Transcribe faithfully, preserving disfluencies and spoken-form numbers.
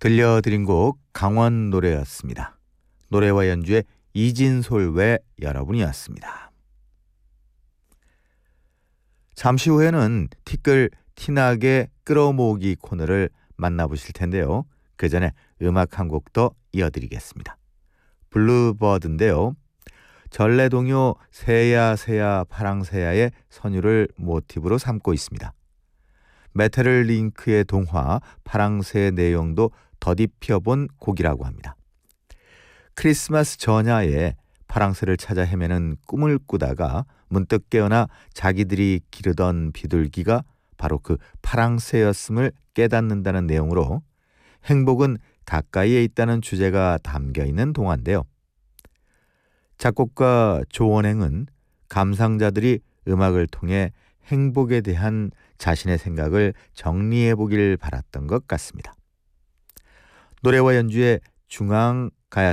들려드린 곡 강원 노래였습니다. 노래와 연주의 이진솔 외 여러분이었습니다. 잠시 후에는 티끌 티나게 끌어모으기 코너를 만나보실 텐데요. 그 전에 음악 한 곡 더 이어드리겠습니다. 블루버드인데요. 전래동요 새야 새야 파랑새야의 선율을 모티브로 삼고 있습니다. 메테를 링크의 동화 파랑새의 내용도 더딥혀본 곡이라고 합니다. 크리스마스 전야에 파랑새를 찾아 헤매는 꿈을 꾸다가 문득 깨어나 자기들이 기르던 비둘기가 바로 그 파랑새였음을 깨닫는다는 내용으로 행복은 가까이에 있다는 주제가 담겨있는 동화인데요. 작곡가 조원행은 감상자들이 음악을 통해 행복에 대한 자신의 생각을 정리해 보길 바랐던 것 같습니다. 노래와 연주의 중앙